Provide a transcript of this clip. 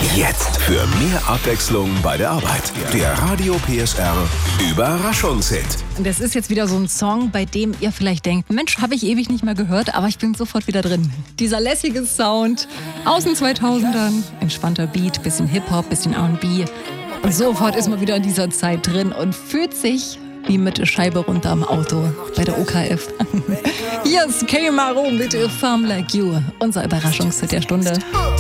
Jetzt für mehr Abwechslung bei der Arbeit. Der Radio PSR Überraschungshit. Das ist jetzt wieder so ein Song, bei dem ihr vielleicht denkt, Mensch, habe ich ewig nicht mehr gehört, aber ich bin sofort wieder drin. Dieser lässige Sound aus den 2000ern, entspannter Beat, bisschen Hip-Hop, bisschen R&B. Und sofort ist man wieder in dieser Zeit drin und fühlt sich wie mit der Scheibe runter am Auto bei der OKF. Hier ist K-Maro mit A Farm Like You, unser Überraschungshit der Stunde.